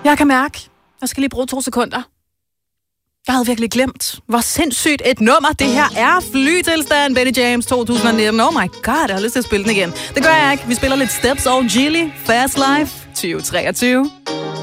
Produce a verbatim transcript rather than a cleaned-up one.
Jeg kan mærke, jeg skal lige bruge to sekunder. Jeg havde virkelig glemt, hvor sindssygt et nummer det her er. Flytilstand, Betty James to tusind nitten. Oh my god, jeg har lyst til at spille den igen. Det gør jeg ikke. Vi spiller lidt Steps og Gilly, Fast Life tyve treogtyve.